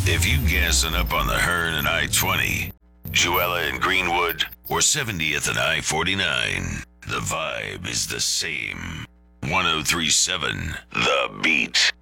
If you gassing up on the Hearn and I-20, Jewella and Greenwood, or 70th and I-49, the vibe is the same. 1037 The Beat.